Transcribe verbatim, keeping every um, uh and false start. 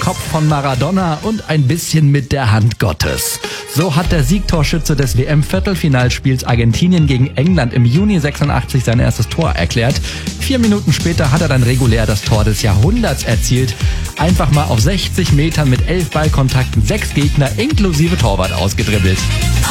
Kopf von Maradona und ein bisschen mit der Hand Gottes. So hat der Siegtorschütze des W M-Viertelfinalspiels Argentinien gegen England im Juni sechsundachtzig sein erstes Tor erklärt. Vier Minuten später hat er dann regulär das Tor des Jahrhunderts erzielt. Einfach mal auf sechzig Metern mit elf Ballkontakten sechs Gegner inklusive Torwart ausgedribbelt.